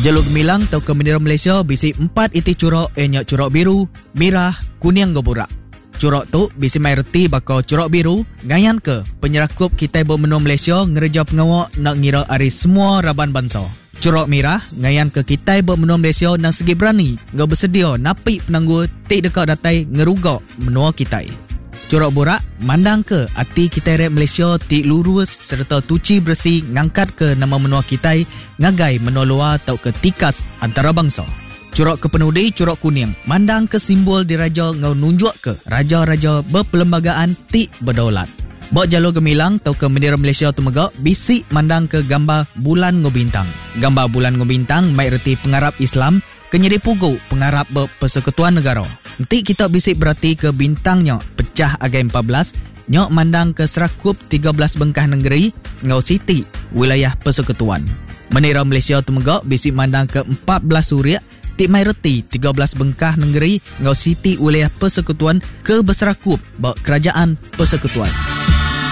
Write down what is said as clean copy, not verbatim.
Jalur gemilang tau ke bendera Malaysia bisi 4 iti curok nyok curok biru, merah, kuning goburak. Curok tu bisi mai reti bakal curok biru ngayan ke penyerakup kita bermenua Malaysia ngereja pengawak nak ngira ari semua raban bangsa. Curok merah ngayan ke kita bermenua Malaysia nang segi berani ngau bersedia napi penangguh tik dekat datai ngerugak menua kita. Curok burak mandang ke ati kita rek Malaysia tik lurus serta tuci bersih ngangkat ke nama menua kita ngagai menua luar tau ke tikas antara bangsa. Curok kepenudi curok kuning mandang ke simbol diraja ngau nunjuk ke raja-raja berperlembagaan tik berdaulat. Bok jalur gemilang tau ke bendera Malaysia tu megak bisik mandang ke gambar bulan ngobintang. Gambar bulan ngobintang mai reti pengarap Islam kenyedi pugu pengarap berpersekutuan negara. Nanti kita bisik berarti ke bintangnya pecah agai 14 nyok mandang ke serakup 13 bengkah negeri ngau siti wilayah persekutuan. Bendera Malaysia tu megak bisik mandang ke 14 suria tik mai reti 13 bengkah negeri ngau siti wilayah persekutuan ke berserakup bak kerajaan persekutuan.